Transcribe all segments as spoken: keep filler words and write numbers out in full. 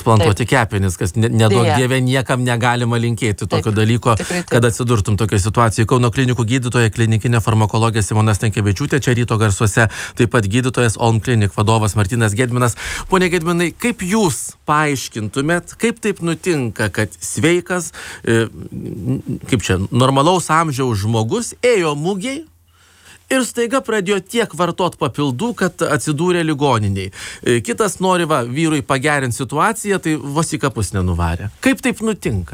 transplantuoti taip. Kepenis, kas neduok dievė niekam negalima linkėti tokio taip. Dalyko, taip. Kad atsidurtum tokio situacijoje. Kauno klinikų gydytoja, klinikinė farmakologė Simona Stankevičiūtė, čia ryto garsuose taip pat gydytojas Olm Klinik vadovas Martynas Gedminas. Pone Gedminai, kaip jūs paaiškintumėt, kaip taip nutinka, kad sveikas, kaip čia, normalaus amžiaus žmogus ėjo mugėj ir staiga pradėjo tiek vartot papildų, kad atsidūrė ligoniniai. Kitas nori va, vyrui pagerinti situaciją, tai vos į kapus nenuvarė. Kaip taip nutinka?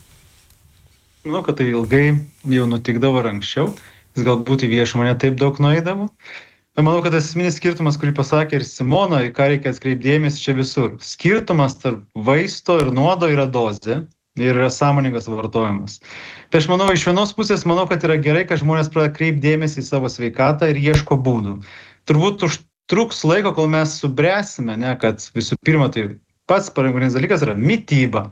Manau, kad tai ilgai jau nutikdavo anksčiau. Jis galbūt į viešumą ne taip daug nueidavo. Manau, kad tas esminis skirtumas, kurį pasakė ir Simona, į ką reikia atkreipdėmės čia visur. Skirtumas tarp vaisto ir nuodo yra dozė ir yra sąmoningas vartojimas. Tai aš manau, iš vienos pusės manau, kad yra gerai, kad žmonės pradeda kreipdėmės į savo sveikatą ir ieško būdų. Turbūt užtruks laiko, kol mes subręsime, ne, kad visų pirma, tai pats pagrindinis dalykas yra mityba,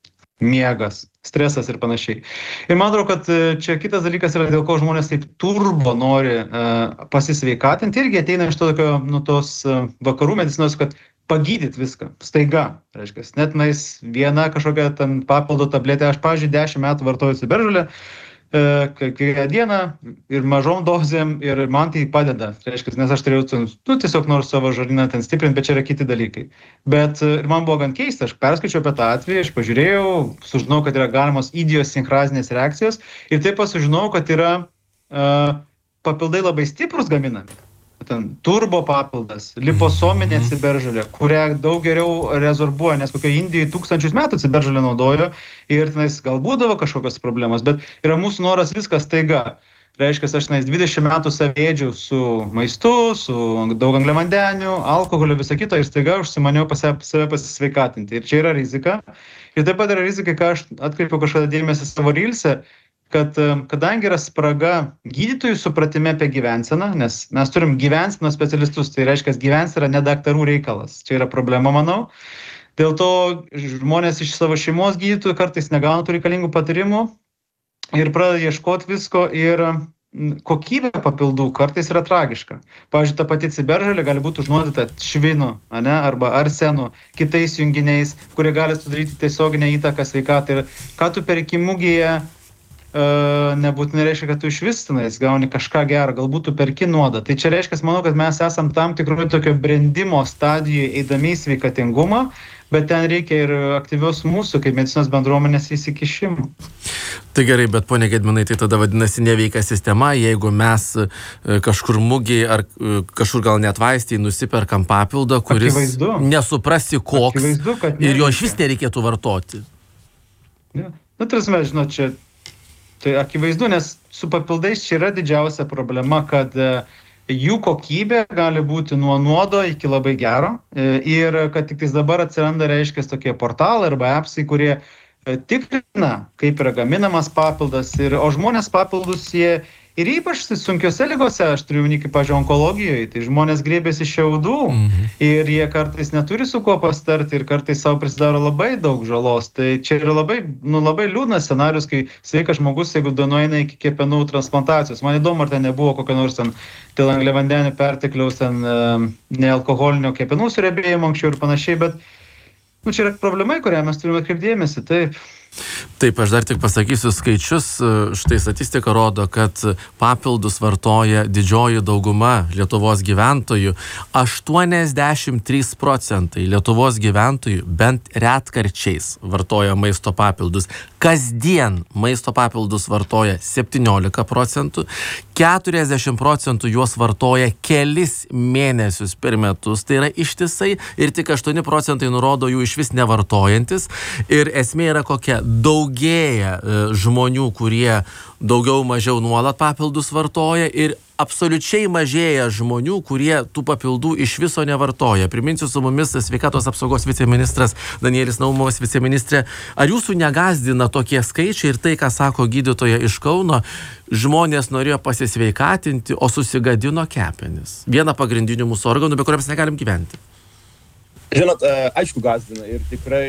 miegas, stresas ir panašiai. Ir man atrodo, kad čia kitas dalykas yra, dėl ko žmonės taip turbo nori uh, pasisveikatinti, irgi ateina iš to tokio, nu, tos uh, vakarų medicinos, kad pagydyti viską, staiga, reiškia, net nais viena kažkokia ten papildo tabletė, aš, pavyzdžiui, dešimt metų vartoju ciberžolę, e, kiekvieną dieną ir mažom dozėm ir man tai padeda, reiškia, nes aš turėjau, nu, tiesiog noriu savo žarnyną ten stiprinti, bet čia yra kiti dalykai. Bet ir man buvo gan keista, aš perskaičiau apie tą atvejį, aš pažiūrėjau, sužinau, kad yra galimos idiosinchrazinės reakcijos ir taip pat sužinau, kad yra e, papildai labai stiprus gaminami. Ten turbo papildas, liposominė ciberžolė, kurią daug geriau rezorbuoja, nes kokio Indijoje tūkstančius metų ciberžolė naudojo ir tenais gal būdavo kažkokios problemos, bet yra mūsų noras viskas staiga. Reiškia, aš tenais dvidešimt metų savėdžiau su maistu, su daug angliavandenių, alkoholiu, visą kitą ir staiga užsimaniau pas save pasisveikatinti. Ir čia yra rizika. Ir taip pat yra rizika, ką aš atkreipiau kažkada dėmesį savo rylse, kad kadangi yra spraga gydytojų supratime apie gyvenseną, nes mes turim gyvensenos specialistus, tai reiškia, gyvensena yra ne daktarų reikalas. Čia yra problema, manau. Dėl to žmonės iš savo šeimos gydytojų kartais negauna tų reikalingų patarimų ir pradeda ieškoti visko ir kokybė papildų kartais yra tragiška. Pavyzdžiui, ta pati ciberžolė gali būti užnuodyta švinu, ane, arba arsenu, kitais junginiais, kurie gali sudaryti tiesioginę įtaką sveikatai. Ir ką tu perki mugėje, Uh, nebūtinai reiškia, kad tu iš vis tenais gauni kažką gerą, galbūt tu perki nuodą. Tai čia reiškia, manau, kad mes esam tam tikrųjų tokio brendimo stadijoje eidami į sveikatingumą, bet ten reikia ir aktyvios mūsų, kaip medicinos bendruomenės įsikišimų. Tai gerai, bet pone Gedminai, tai tada vadinasi neveikia sistema, jeigu mes kažkur mugėj ar kažkur gal net vaistai nusiperkam papildą, kuris Akivaizdu. Nesuprasi koks Akivaizdu, ir jo iš vis nereikėtų vartoti. Ja. Nu, tarsi, žinot, čia tai akivaizdu, nes su papildais čia yra didžiausia problema, kad jų kokybė gali būti nuo nuodo iki labai gero ir kad tik tais dabar atsiranda, reiškia, tokie portalai arba appsai, kurie tikrina, kaip yra gaminamas papildas, ir, o žmonės papildus jie ir ypač sunkiose ligose, aš turiu kaip, pažiūrėjau, onkologijoje, tai žmonės grėbėsi šiaudų mhm. ir jie kartais neturi su kuo pastarti ir kartais savo prisidaro labai daug žalos. Tai čia yra labai, nu, labai liūdnas scenarius, kai sveikas žmogus, jeigu nueina iki kepenų transplantacijos. Man įdomu, ar ten nebuvo kokio nors ten dėl angliavandenių pertekliaus, ten nealkoholinio kepenų surebėjimo anksčiau ir panašiai, bet nu, čia yra problema, kurią mes turime atkreipdėmėsi, taip. Taip, aš dar tik pasakysiu skaičius. Štai statistika rodo, kad papildus vartoja didžioji dauguma Lietuvos gyventojų. aštuoniasdešimt trys procentai Lietuvos gyventojų bent retkarčiais vartoja maisto papildus. Kasdien maisto papildus vartoja septyniolika procentų. keturiasdešimt procentų juos vartoja kelis mėnesius per metus. Tai yra ištisai ir tik aštuoni procentai nurodo jų iš vis nevartojantis. Ir esmė yra kokia? Daugėja žmonių, kurie daugiau mažiau nuolat papildus vartoja ir absoliučiai mažėja žmonių, kurie tų papildų iš viso nevartoja. Priminsiu, su mumis sveikatos apsaugos viceministras Danielis Naumovas. Viceministrė, ar jūsų negazdina tokie skaičiai ir tai, ką sako gydytoja iš Kauno, žmonės norėjo pasisveikatinti, o susigadino kepenis? Viena pagrindinių mūsų organų, be kuriams negalim gyventi. Žinot, aišku, gazdina ir tikrai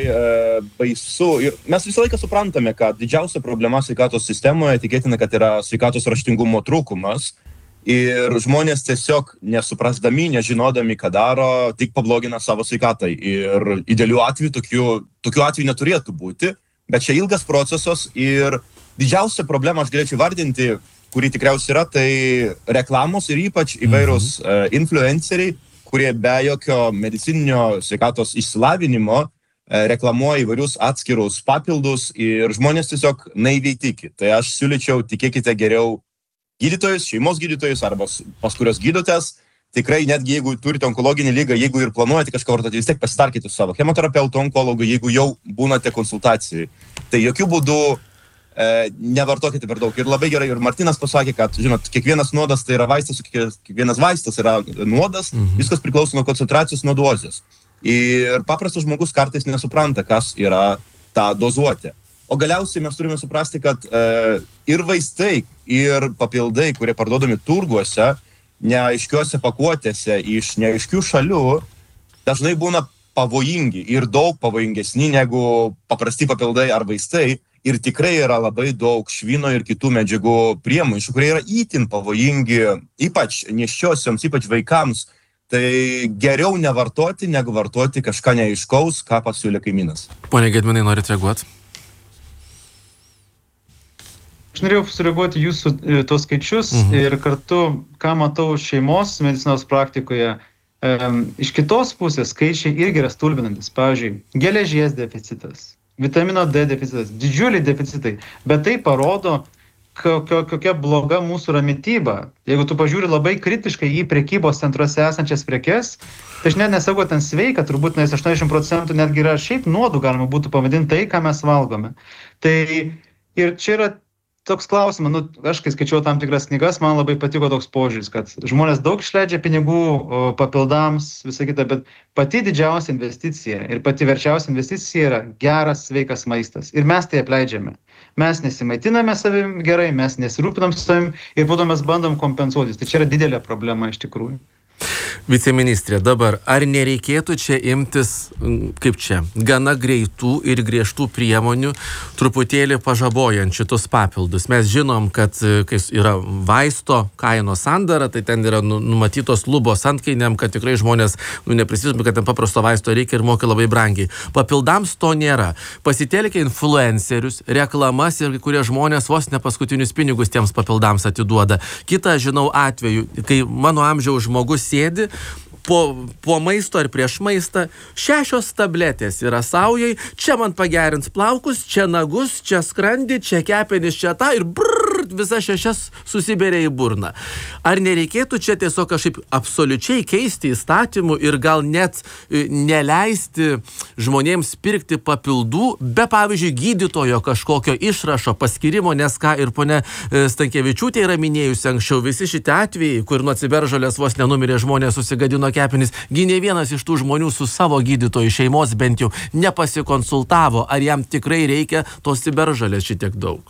baisu. Ir mes visą laiką suprantame, kad didžiausia problema sveikatos sistemoje tikėtina, kad yra sveikatos raštingumo trūkumas. ir žmonės tiesiog nesuprasdami, nežinodami, ką daro, tik pablogina savo sveikatai. Ir idealių atveju tokių, tokių atvejų neturėtų būti, bet čia ilgas procesas ir didžiausia problema, aš galėčiau vardinti, kuri tikriausiai yra, tai reklamos ir ypač įvairūs mhm. uh, influenceriai, kurie be jokio medicininio sveikatos išsilavinimo uh, reklamuoja įvairius atskirus papildus ir žmonės tiesiog naiviai tiki. Tai aš siūlyčiau, tikėkite geriau gydytojus, šeimos gydytojus arba pas kurios gydotės. Tikrai netgi jeigu turite onkologinį lygą, jeigu ir planuojate kažką vartoti, vis tiek pasitarkite su savo chemoterapeutu, onkologu, jeigu jau būnate konsultacijai. Tai jokių būdų e, nevartokite per daug. Ir labai gerai, ir Martinas pasakė, kad, žinot, kiekvienas nuodas tai yra vaistas, kiekvienas vaistas yra nuodas, mhm. viskas priklauso nuo koncentracijos, nuo dozės. Ir paprastas žmogus kartais nesupranta, kas yra ta dozuotė. O galiausiai mes turime suprasti, kad e, ir vaistai, ir papildai, kurie parduodami turguose, neaiškiuose pakuotėse iš neaiškių šalių, dažnai būna pavojingi ir daug pavojingesni negu paprasti papildai ar vaistai. Ir tikrai yra labai daug švino ir kitų medžiagų priemaišų, kurie yra itin pavojingi, ypač nėščiosioms, ypač vaikams. Tai geriau nevartoti, negu vartoti kažką neaiškaus, ką pasiūlė kaimynas. Pone Gedminai, norit reaguoti? Aš norėjau sureaguoti jūsų tos skaičius mhm. ir kartu, ką matau šeimos medicinos praktikoje, e, iš kitos pusės skaičiai irgi yra stulbinantis. Pavyzdžiui, geležies deficitas, vitamino D deficitas, didžiuliai deficitai, bet tai parodo, kokia, kokia bloga mūsų yra mityba. Jeigu tu pažiūri labai kritiškai į prekybos centruose esančias prekes, tai aš net nesakau, ten sveika, turbūt nes aštuoniasdešimt procentų netgi yra šiaip nuodų, galima būtų pavadinti tai, ką mes valgome. Tai ir čia yra toks klausimas, nu, aš kai skaičiau tam tikras knygas, man labai patiko toks požiūris, kad žmonės daug išleidžia pinigų papildams, visą kitą, bet pati didžiausia investicija ir pati verčiausia investicija yra geras, sveikas maistas. Ir mes tai apleidžiame. Mes nesimaitiname savim gerai, mes nesirūpinam savim ir po to mes bandom kompensuotis. Tai čia yra didelė problema iš tikrųjų. Viceministrė, dabar ar nereikėtų čia imtis, kaip čia, gana greitų ir griežtų priemonių, truputėlį pažabojant šitus papildus? Mes žinom, kad kai yra vaisto kainos sandara, tai ten yra numatytos lubos antkainiam, kad tikrai žmonės nu, neprisisumi, kad ten paprasto vaisto reikia ir moka labai brangiai. Papildams to nėra. Pasitelkia influencerius, reklamas ir kurie žmonės vos ne paskutinius pinigus tiems papildams atiduoda. Kita, žinau, atveju, kai mano amžiaus žmogus sėdi, po, po maisto ar prieš maistą, šešios tabletės yra saujai, čia man pagerins plaukus, čia nagus, čia skrandį, čia kepenis, čia tą ir brrr, visas šešias susibėrė į burną. Ar nereikėtų čia tiesiog kažkaip absoliučiai keisti įstatymų ir gal net neleisti žmonėms pirkti papildų be, pavyzdžiui, gydytojo kažkokio išrašo paskirimo, nes ką ir ponia Stankevičiūtė yra minėjusi anksčiau, visi šitie atvejai, kur nuo ciberžolės vos nenumirė žmonės, susigadino kepenis, gi ne vienas iš tų žmonių su savo gydytoju šeimos bent jau nepasikonsultavo, ar jam tikrai reikia tos ciberžolės šitiek daug.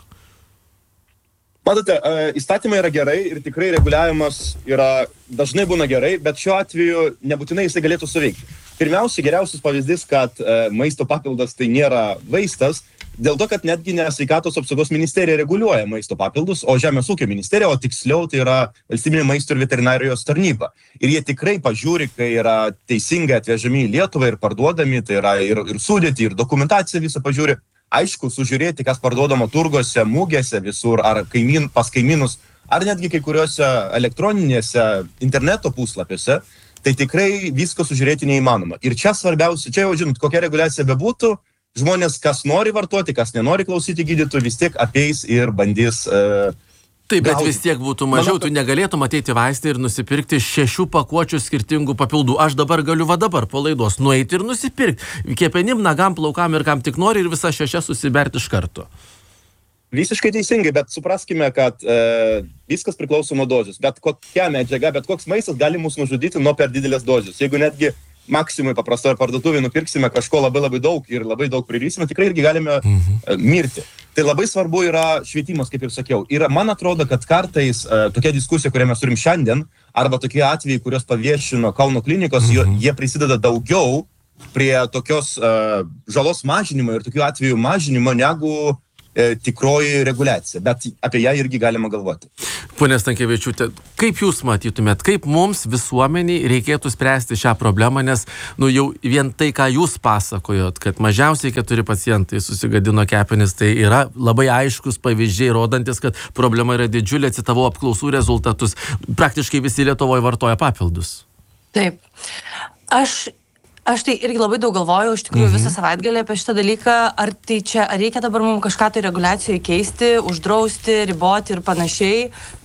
Matote, įstatymai yra gerai ir tikrai reguliavimas yra dažnai būna gerai, bet šiuo atveju nebūtinai jisai galėtų suveikti. Pirmiausia, geriausias pavyzdys, kad maisto papildas tai nėra vaistas, dėl to, kad netgi ne sveikatos apsaugos ministerija reguliuoja maisto papildus, o Žemės ūkio ministerija, o tiksliau tai yra valstybinė maisto ir veterinarijos tarnyba. Ir jie tikrai pažiūri, kai yra teisingai atvežami į Lietuvą ir parduodami, tai yra ir, ir sudėti, ir dokumentaciją visą pažiūri. Aišku, sužiūrėti, kas parduodama turgose, mūgėse visur, ar kaimyn, pas kaimynus, ar netgi kai kuriuose elektroninėse interneto puslapiuose, tai tikrai visko sužiūrėti neįmanoma. Ir čia svarbiausia, čia jau žinot, kokia reguliacija bebūtų, žmonės, kas nori vartoti, kas nenori klausyti gydytojų, vis tiek apeis ir bandys... Uh, Taip, bet vis tiek būtų mažiau, tu negalėtum ateiti vaistą ir nusipirkti šešių pakuočių skirtingų papildų. Aš dabar galiu va dabar po laidos nueiti ir nusipirkti. Kepenim, nagam, plaukam ir kam tik nori ir visą šešias susiberti iš karto. Visiškai teisingai, bet supraskime, kad e, viskas priklauso nuo dozės. Bet kokia medžiaga, bet koks maistas gali mus nužudyti nuo per didelės dozės. Jeigu netgi maksimui paprastoje parduotuvėje nupirksime kažko labai labai daug ir labai daug prirysime, tikrai irgi galime mhm. e, mirti. Tai labai svarbu yra švietimas, kaip ir sakiau. Ir man atrodo, kad kartais uh, tokia diskusija, kurią mes turim šiandien, arba tokie atvejai, kurios paviešino Kauno klinikos, mm-hmm. jie prisideda daugiau prie tokios uh, žalos mažinimo ir tokių atvejų mažinimo, negu e, tikroji reguliacija, bet apie ją irgi galima galvoti. Pone Stankevičiūte, kaip jūs matytumėt, kaip mums visuomeniai reikėtų spręsti šią problemą, nes nu, jau vien tai, ką jūs pasakojot, kad mažiausiai keturi pacientai susigadino kepenis, tai yra labai aiškus pavyzdžiai, rodantis, kad problema yra didžiulė, citavau apklausų rezultatus, praktiškai visi Lietuvoje vartoja papildus. Taip. Aš Aš tai irgi labai daug galvojau, iš tikrųjų, visą savaitgalį apie šitą dalyką, ar tai čia, ar reikia dabar mums kažką tai reguliacijoje keisti, uždrausti, riboti ir panašiai,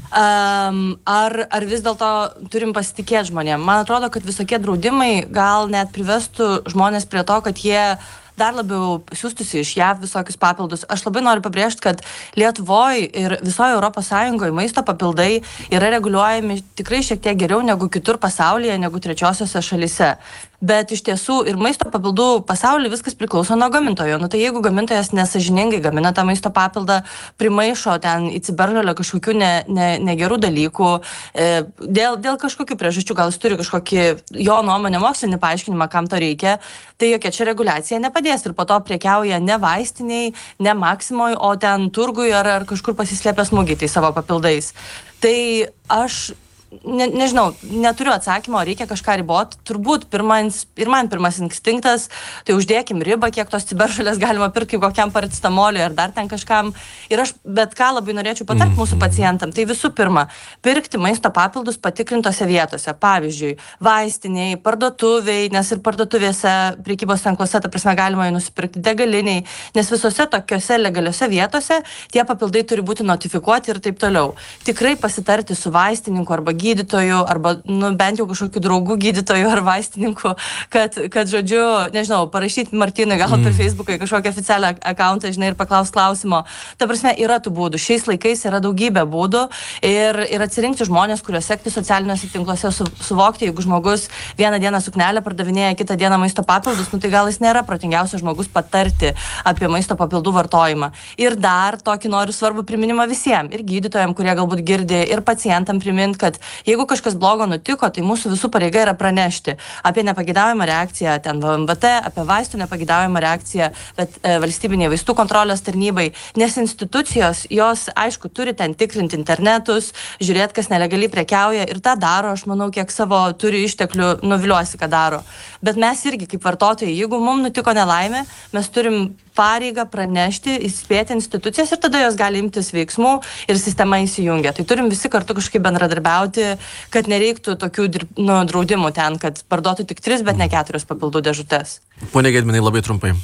um, ar, ar vis dėlto turim pasitikėti žmonėm. Man atrodo, kad visokie draudimai gal net privestų žmonės prie to, kad jie dar labiau siūstųsi iš J A V visokius papildus. Aš labai noriu pabrėžti, kad Lietuvoje ir visoje Europos Sąjungoje maisto papildai yra reguliuojami tikrai šiek tiek geriau negu kitur pasaulyje, negu trečiosiose šalyse. Bet iš tiesų ir maisto papildų pasaulyje viskas priklauso nuo gamintojo. Nu tai jeigu gamintojas nesąžiningai gamina tą maisto papildą, primaišo ten į ciberžolę kažkokių ne, ne, negerų dalykų, e, dėl, dėl kažkokių priežasčių, gal jis turi kažkokį jo nuomonę mokslinį paaiškinimą, kam to reikia, tai jokia čia reguliacija nepadės ir po to prekiauja ne vaistiniai, ne Maksimoj, o ten turgui ar, ar kažkur pasislėpęs mugitai savo papildais. Tai aš Ne, nežinau, neturiu atsakymo, reikia kažką riboti. Turbūt pirmas, ir man pirmas instinktas, tai uždėkim ribą, kiek tos ciberžolės galima pirkti kokiam paracetamoliui ar dar ten kažkam. Ir aš bet ką labai norėčiau patarti mūsų pacientam. Tai visų pirma, pirkti maisto papildus patikrintose vietose. Pavyzdžiui, vaistiniai, parduotuviai, nes ir parduotuvėse, prekybos tinkluose, ta prasme, galima jį nusipirkti, degaliniai, nes visose tokiose legaliose vietose tie papildai turi būti notifikuoti ir taip toliau. Tikrai pasitarti su vaistininku arba gydytojų, arba nu, bent jau kažkokių draugų gydytojų ar vaistininkų, kad, kad žodžiu, nežinau, parašyti Martynui gal per Facebooką kažkokią oficialią akauntą, žinai, ir paklaus klausimo. Ta prasme, yra tų būdų. Šiais laikais yra daugybė būdų ir, ir atsirinkti žmonės, kuriuos sekti socialiniuose tinkluose, su, suvokti, jeigu žmogus vieną dieną suknelę pardavinėja, kitą dieną maisto papildus, nu tai gal jis nėra protingiausias žmogus patarti apie maisto papildų vartojimą. Ir dar tokį noriu svarbų priminimą visiems, ir gydytojams, kurie galbūt girdi, ir pacientam primint, kad jeigu kažkas blogo nutiko, tai mūsų visų pareiga yra pranešti apie nepageidaujamą reakciją, ten V M V T, apie vaistų nepageidaujamą reakciją, bet e, valstybiniai vaistų kontrolės tarnybai, nes institucijos, jos, aišku, turi ten tikrinti internetus, žiūrėti, kas nelegaliai prekiauja ir tą daro, aš manau, kiek savo turi išteklių, nuviliuosi, ką daro. Bet mes irgi, kaip vartotojai, jeigu mums nutiko nelaimė, mes turim pareigą pranešti, įspėti institucijas ir tada jos gali imtis veiksmų ir sistema įsijungia. Tai turim visi kartu kažkaip bendradarbiauti, kad nereiktų tokių nu, draudimų ten, kad parduotų tik tris, bet ne keturios papildų dėžutės. Pone Gedminai, labai trumpai.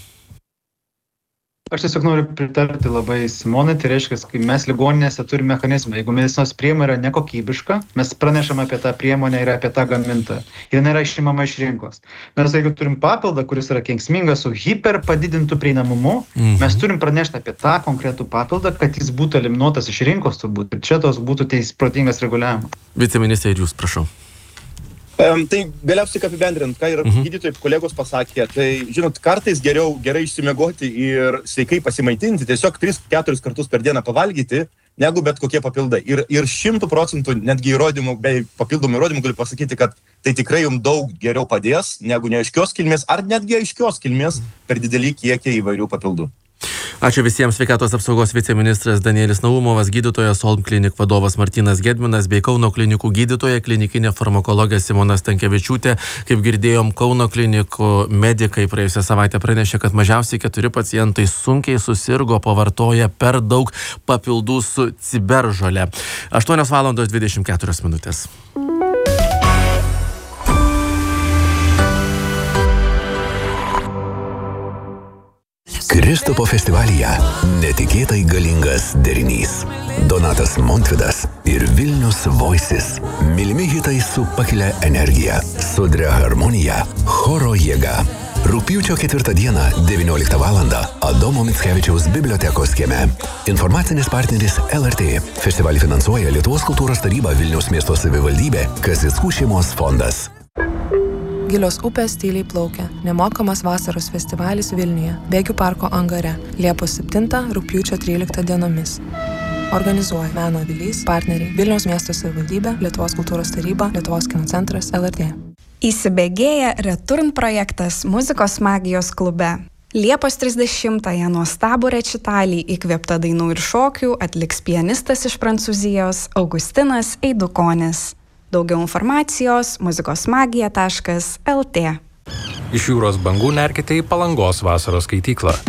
Aš tiesiog noriu pritarti labai Simonai, tai reiškia, kai mes ligoninėse turime mechanizmą, jeigu medicinos priemonė yra nekokybiška, mes pranešame apie tą priemonę ir apie tą gamintoją. Ir jinai yra išimama iš rinkos. Mes jeigu turim papildą, kuris yra kenksmingas su hiper padidintu prieinamumu, mhm. mes turim pranešti apie tą konkretų papildą, kad jis būtų eliminuotas iš rinkos turbūt. Ir čia tos būtų teis protingas reguliavimas. Viceministrė, ir jūs, prašau. Um, tai galiausiai apibendrint, ką ir uh-huh. gydytojai kolegos pasakė, tai, žinot, kartais geriau gerai išsimiegoti ir sveikai pasimaitinti, tiesiog tris keturis kartus per dieną pavalgyti, negu bet kokie papildai. Ir, ir šimtų procentų netgi įrodymų, bei papildomų įrodymų galiu pasakyti, kad tai tikrai jums daug geriau padės, negu neaiškios kilmės, ar netgi aiškios kilmės per didelį kiekį įvairių papildų. Ačiū visiems. Sveikatos apsaugos viceministras Danielis Naumovas, gydytojas Olm klinik vadovas Martynas Gedminas bei Kauno klinikų gydytoja, klinikinė farmakologė Simona Stankevičiūtė. Kaip girdėjom, Kauno klinikų medikai praėjusią savaitę pranešė, kad mažiausiai keturi pacientai sunkiai susirgo, pavartoję per daug papildų su ciberžole. aštuonios valandos dvidešimt keturios minutės. Kristupo festivalyje netikėtai galingas derinys. Donatas Montvydas ir Vilnius Voices. Mylimi hitai su pakilia energija, sodria harmonija, choro jėga. Rugpjūčio ketvirtą dieną, devynioliktą valandą, Adomo Mickevičiaus bibliotekos kieme. Informacinis partneris L R T. Festivalį finansuoja Lietuvos kultūros taryba, Vilniaus miesto savivaldybė, Kazickų šeimos fondas. Gilios upės tyliai plaukia. Nemokamas vasaros festivalis Vilniuje, Bėgių parko angare, Liepos septintą, rugpjūčio tryliktą dienomis. Organizuoja Meno avilys, partneriai Vilniaus miesto savivaldybė, Lietuvos kultūros taryba, Lietuvos kino centras, L R T. Įsibėgėja Return projektas muzikos magijos klube. Liepos trisdešimtąją nuostabų rečitalį įkvėpta dainų ir šokių atliks pianistas iš Prancūzijos Augustinas Eidukonis. Daugiau informacijos muzikosmagija taškas el tė. Iš jūros bangų nerkite į Palangos vasaros skaityklą.